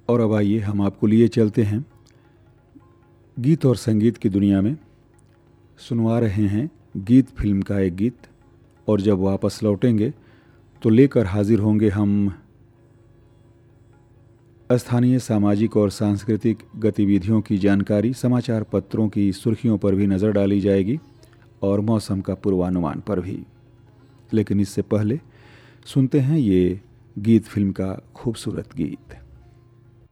और अब आइए हम आपको लिए चलते हैं गीत और संगीत की दुनिया में। सुनवा रहे हैं गीत फिल्म का एक गीत, और जब वापस लौटेंगे तो लेकर हाजिर होंगे हम स्थानीय सामाजिक और सांस्कृतिक गतिविधियों की जानकारी। समाचार पत्रों की सुर्खियों पर भी नज़र डाली जाएगी और मौसम का पूर्वानुमान पर भी। लेकिन इससे पहले सुनते हैं ये गीत फिल्म का खूबसूरत गीत।